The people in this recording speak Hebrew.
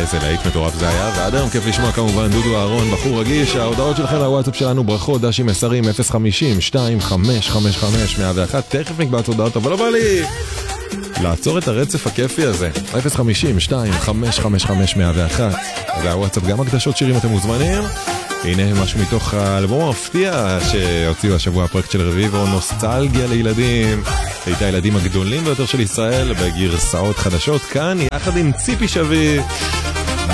איזה להיט מטורף זה היה, ועד היום כיף לשמוע כמובן דודו אהרון, בחור רגיש. ההודעות שלכם לוואטסאפ שלנו, ברכות, דשים מסרים 050-2555-101. תכף נקבע את הודעות, אבל לא בא לי לעצור את הרצף הכיפי הזה. 050-2555-101. זה הוואטסאפ, גם הקדשות שירים אתם מוזמנים. הנה משהו מתוך האלבום המפתיע שהוציאו השבוע, הפרויקט של רביבו, נוסטלגיה לילדים, את הילדים הגדולים ביותר של ישראל בגרסאות חדשות, כאן יחד עם ציפי שביט.